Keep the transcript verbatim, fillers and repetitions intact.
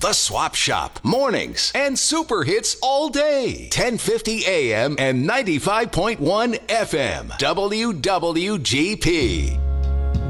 The Swap Shop, mornings and super hits all day. ten fifty A M and ninety-five point one F M. W W G P.